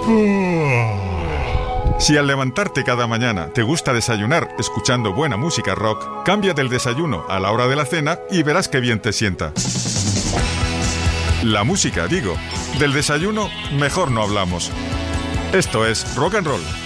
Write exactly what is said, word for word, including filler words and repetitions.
Si al levantarte cada mañana te gusta desayunar escuchando buena música rock, cambia del desayuno a la hora de la cena y verás qué bien te sienta. La música, digo. Del desayuno, mejor no hablamos. Esto es Rock and Roll.